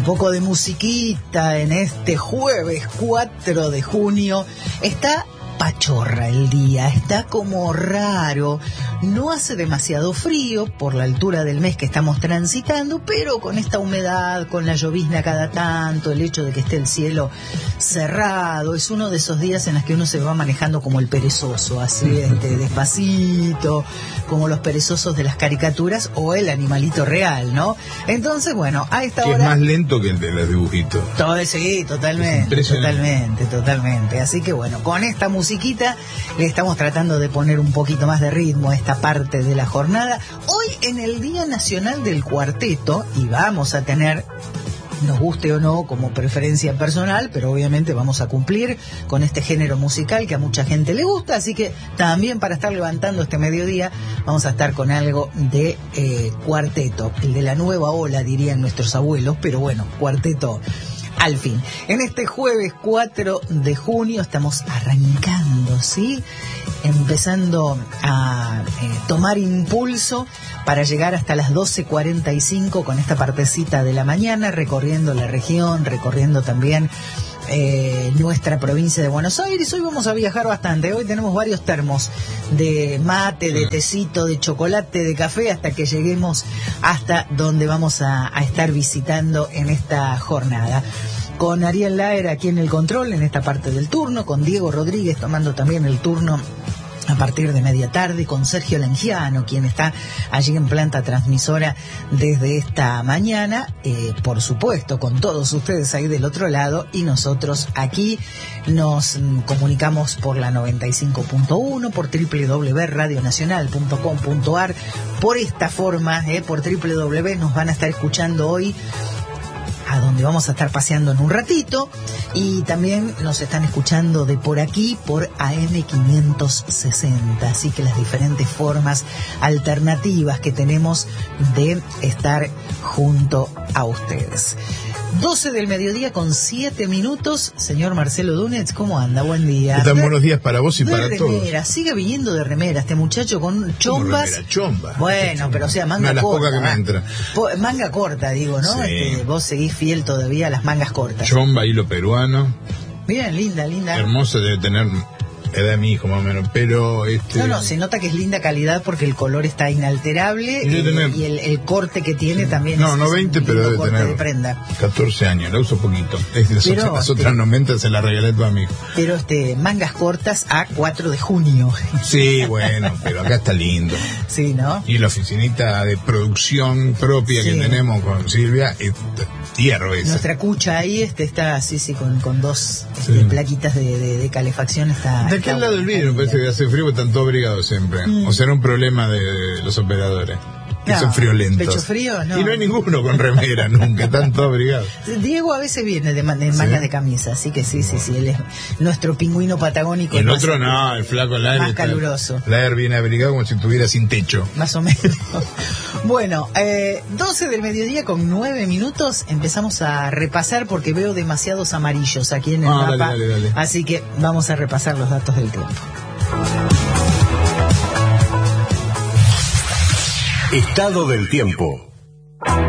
poco de musiquita en este jueves 4 de junio. Está pachorra el día, está como raro, no hace demasiado frío por la altura del mes que estamos transitando, pero con esta humedad, con la llovizna cada tanto, el hecho de que esté el cielo cerrado, es uno de esos días en los que uno se va manejando como el perezoso, así despacito, como los perezosos de las caricaturas o el animalito real, ¿no? Entonces, bueno, a esta hora... Es más lento que el de los dibujitos. Sí, totalmente. Así que bueno, con esta musiquita le estamos tratando de poner un poquito más de ritmo a esta parte de la jornada. Hoy en el Día Nacional del Cuarteto, y vamos a tener, nos guste o no, como preferencia personal, pero obviamente vamos a cumplir con este género musical que a mucha gente le gusta, así que también para estar levantando este mediodía vamos a estar con algo de cuarteto, el de la nueva ola dirían nuestros abuelos, pero bueno, cuarteto al fin. En este jueves 4 de junio estamos arrancando, ¿sí? Empezando a tomar impulso para llegar hasta las 12:45 con esta partecita de la mañana, recorriendo la región, recorriendo también nuestra provincia de Buenos Aires. Hoy vamos a viajar bastante, hoy tenemos varios termos de mate, de tecito, de chocolate, de café, hasta que lleguemos hasta donde vamos a estar visitando en esta jornada. Con Ariel Laer aquí en el control, en esta parte del turno, con Diego Rodríguez tomando también el turno a partir de media tarde, con Sergio Langiano, quien está allí en planta transmisora desde esta mañana, por supuesto, con todos ustedes ahí del otro lado, y nosotros aquí nos comunicamos por la 95.1, por www.radionacional.com.ar, por esta forma, por www, nos van a estar escuchando hoy, a donde vamos a estar paseando en un ratito, y también nos están escuchando de por aquí por AM560, así que las diferentes formas alternativas que tenemos de estar junto a ustedes. 12 del mediodía con 7 minutos. Señor Marcelo Dunetz, ¿cómo anda? Buen día. Están buenos días para vos y para todos. Sigue viniendo de remera este muchacho con chombas. Remera, chomba. Bueno, pero o sea, manga corta. Una de las pocas que me entra. Manga corta, digo, ¿no? Sí. Vos seguís fiel todavía a las mangas cortas. Chomba, hilo peruano. Bien, linda. Hermosa, debe tener edad de mi hijo más o menos, pero No, se nota que es linda calidad porque el color está inalterable y el corte que tiene también no 20, pero debe tener de prenda. 14 años, la uso poquito. Las otras 90 se las regalé a mi hijo. Pero mangas cortas a 4 de junio. Sí, bueno, pero acá está lindo. Sí, ¿no? Y la oficinita de producción propia que tenemos con Silvia, hierro esa. Nuestra cucha ahí está así, con dos plaquitas de calefacción. De aquel lado del vidrio, me parece que hace frío, están todos abrigados siempre. O sea, era un problema de los operadores. Que son friolentos. Pecho frío, no. Y no hay ninguno con remera nunca, están todos abrigados. Diego a veces viene de mangas de camisa, así que sí, él es nuestro pingüino patagónico. El otro no, el flaco Laer. Más caluroso. Laer viene abrigado como si estuviera sin techo. Más o menos. Bueno, 12 del mediodía con 9 minutos, empezamos a repasar porque veo demasiados amarillos aquí en el mapa. Dale. Así que vamos a repasar los datos del tiempo. Estado del tiempo.